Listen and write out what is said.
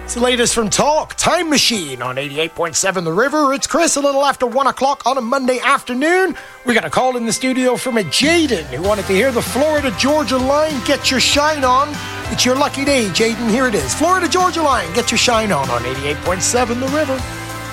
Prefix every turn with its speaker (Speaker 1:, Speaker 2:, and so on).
Speaker 1: It's the latest from Talk, Time Machine on 88.7 The River. It's Chris, a little after 1 o'clock on a Monday afternoon. We got a call in the studio from a Jaden who wanted to hear the Florida-Georgia line, Get Your Shine On. It's your lucky day, Jaden. Here it is. Florida-Georgia line, Get Your Shine On 88.7 The River.